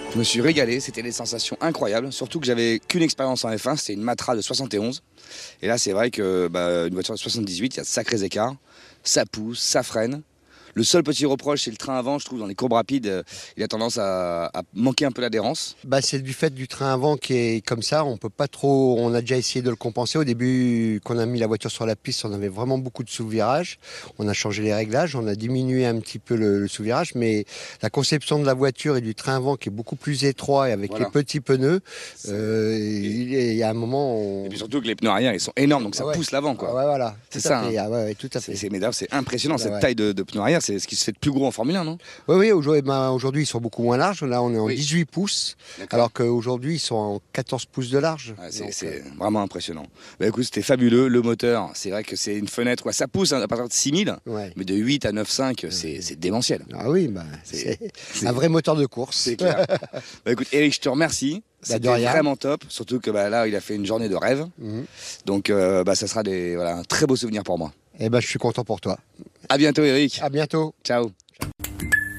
Je me suis régalé, c'était des sensations incroyables, surtout que j'avais qu'une expérience en F1, c'était une Matra de 71. Et là, c'est vrai que une voiture de 78, il y a de sacrés écarts, ça pousse, ça freine. Le seul petit reproche, c'est le train avant, je trouve, dans les courbes rapides, il a tendance à manquer un peu d'adhérence. C'est du fait du train avant qui est comme ça. On peut pas trop. On a déjà essayé de le compenser. Au début, quand on a mis la voiture sur la piste, on avait vraiment beaucoup de sous-virages. On a changé les réglages, on a diminué un petit peu le sous-virage, mais la conception de la voiture et du train avant qui est beaucoup plus étroit et avec les petits pneus, il y a un moment. Et puis surtout que les pneus arrière, ils sont énormes, donc ça pousse l'avant, quoi. Ouais, voilà. C'est ça. Tout à fait. Mais d'ailleurs, c'est impressionnant cette taille de pneus arrière. C'est ce qui se fait de plus gros en Formule 1, non? Oui, aujourd'hui, ils sont beaucoup moins larges. Là, on est en 18 pouces, alors qu'aujourd'hui, ils sont en 14 pouces de large. C'est vraiment impressionnant. Écoute, c'était fabuleux. Le moteur, c'est vrai que c'est une fenêtre, quoi. Ça pousse à partir de 6000, mais de 8 à 9,5, c'est démentiel. Ah oui, c'est un vrai moteur de course. C'est clair. Écoute, Eric, je te remercie. C'était vraiment top, surtout que là, il a fait une journée de rêve. Donc, ça sera un très beau souvenir pour moi. Je suis content pour toi. À bientôt, Eric. À bientôt. Ciao.